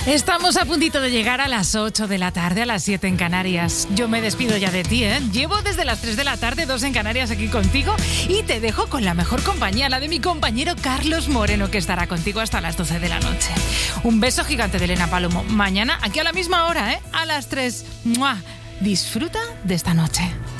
Estamos a puntito de llegar a las 8 de la tarde, a las 7 en Canarias. Yo me despido ya de ti, ¿eh? Llevo desde las 3 de la tarde, 2 en Canarias aquí contigo y te dejo con la mejor compañía, la de mi compañero Carlos Moreno, que estará contigo hasta las 12 de la noche. Un beso gigante de Elena Palomo. Mañana, aquí a la misma hora, ¿eh? A las 3. ¡Mua! Disfruta de esta noche.